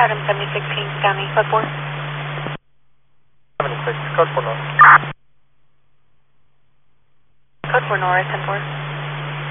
Item 76, Kings County, code 4. 76, code 4 north. Code 4 north, 10-4.